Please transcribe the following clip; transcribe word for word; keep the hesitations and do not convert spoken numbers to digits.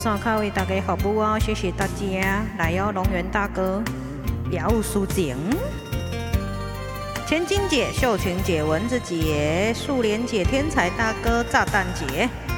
上课为大家服务哦，谢谢大家。来哦，龙源大哥，表抒情。千金姐、秀群姐、蚊子姐、素莲姐、天才大哥、炸弹姐。